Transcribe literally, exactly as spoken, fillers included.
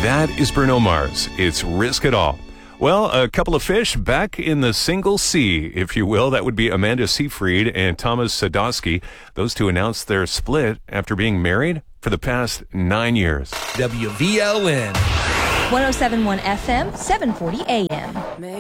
That is Bruno Mars. It's Risk It All. Well, a couple of fish back in the single sea, if you will. That would be Amanda Seyfried and Thomas Sadoski. Those two announced their split after being married for the past nine years. W V L N. one oh seven point one F M, seven forty A M.